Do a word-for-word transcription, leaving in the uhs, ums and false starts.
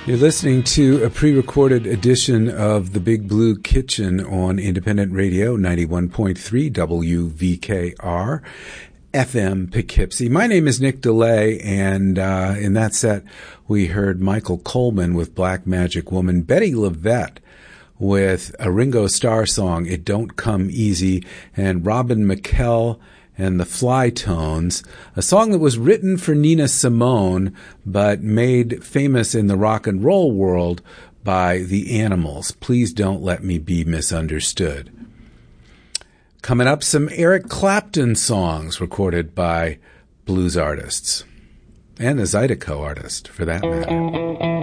You're listening to a pre-recorded edition of The Big Blue Kitchen on Independent Radio, ninety-one point three W V K R, F M Poughkeepsie. My name is Nick DeLay, and uh, in that set, we heard Michael Coleman with Black Magic Woman, Betty LaVette with a Ringo Starr song, It Don't Come Easy, and Robin McKell and the Flytones, a song that was written for Nina Simone, but made famous in the rock and roll world by the Animals. Please Don't Let Me Be Misunderstood. Coming up, some Eric Clapton songs recorded by blues artists, and a Zydeco artist, for that matter.